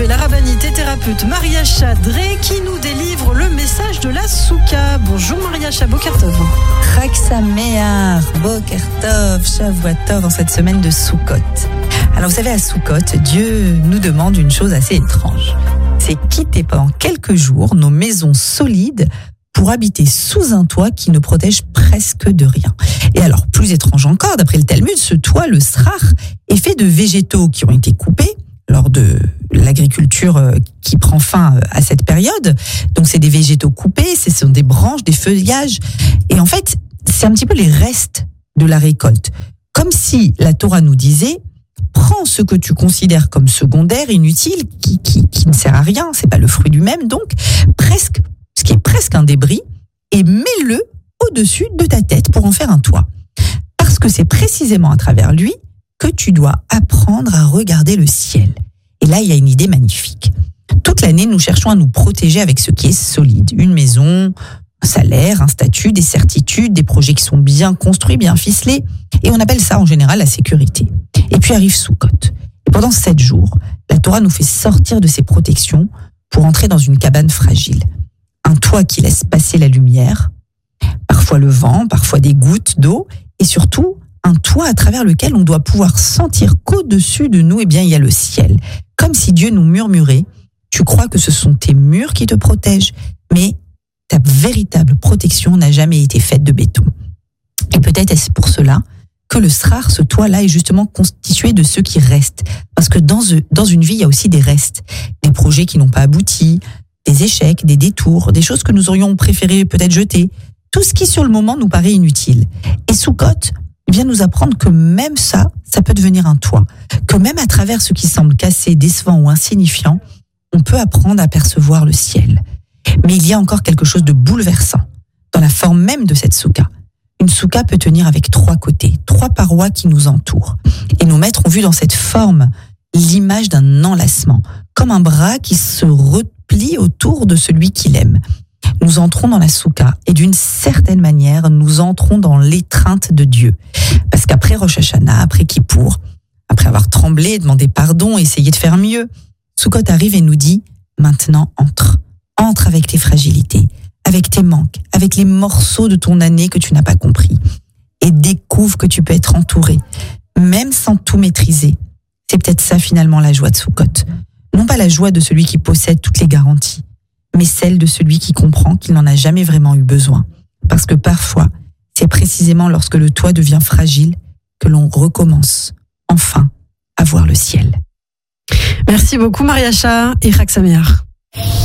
retrouver la rabbinite thérapeute Mariacha Drey qui nous délivre le message de la Souka. Bonjour Mariacha, Boker Tov. Chag Sameach, Boker Tov, Shavua Tov, en cette semaine de Soukot. Alors vous savez, à Soukot, Dieu nous demande une chose assez étrange. C'est quitter pendant quelques jours nos maisons solides pour habiter sous un toit qui ne protège presque de rien. Et alors, plus étrange encore, d'après le Talmud, ce toit, le srach, est fait de végétaux qui ont été coupés lors de l'agriculture qui prend fin à cette période. Donc c'est des végétaux coupés, ce sont des branches, des feuillages. Et en fait, c'est un petit peu les restes de la récolte. Comme si la Torah nous disait, prends ce que tu considères comme secondaire, inutile, qui ne sert à rien, c'est pas le fruit du même, donc ce qui est presque un débris, et mets-le au-dessus de ta tête pour en faire un toit. Parce que c'est précisément à travers lui que tu dois apprendre à regarder le ciel. Et là, il y a une idée magnifique. Toute l'année, nous cherchons à nous protéger avec ce qui est solide. Une maison, un salaire, un statut, des certitudes, des projets qui sont bien construits, bien ficelés. Et on appelle ça en général la sécurité. Et puis arrive Soukot. Et pendant 7 jours, la Torah nous fait sortir de ces protections pour entrer dans une cabane fragile. Un toit qui laisse passer la lumière, parfois le vent, parfois des gouttes d'eau, et surtout un toit à travers lequel on doit pouvoir sentir qu'au-dessus de nous, il y a le ciel. Comme si Dieu nous murmurait, tu crois que ce sont tes murs qui te protègent, mais ta véritable protection n'a jamais été faite de béton. Et peut-être est-ce pour cela que le srach, ce toit-là, est justement constitué de ceux qui restent. Parce que dans une vie, il y a aussi des restes, des projets qui n'ont pas abouti, des échecs, des détours, des choses que nous aurions préféré peut-être jeter. Tout ce qui, sur le moment, nous paraît inutile. Et Soukot vient nous apprendre que même ça peut devenir un toit. Que même à travers ce qui semble cassé, décevant ou insignifiant, on peut apprendre à percevoir le ciel. Mais il y a encore quelque chose de bouleversant dans la forme même de cette souka. Une souka peut tenir avec 3 côtés, 3 parois qui nous entourent. Et nos maîtres ont vu dans cette forme l'image d'un enlacement, comme un bras qui se replie autour de celui qu'il aime. Nous entrons dans la souka et d'une certaine manière, nous entrons dans l'étreinte de Dieu. Parce qu'après Rosh Hashanah, après Kippour, après avoir tremblé, demandé pardon, essayé de faire mieux, Soukot arrive et nous dit, maintenant entre avec tes fragilités, avec tes manques, avec les morceaux de ton année que tu n'as pas compris, et découvre que tu peux être entouré, même sans tout maîtriser. C'est peut-être ça finalement la joie de Soukot. Non pas la joie de celui qui possède toutes les garanties, mais celle de celui qui comprend qu'il n'en a jamais vraiment eu besoin. Parce que parfois, c'est précisément lorsque le toit devient fragile que l'on recommence, enfin, à voir le ciel. Merci beaucoup Mariacha et Chag Sameach.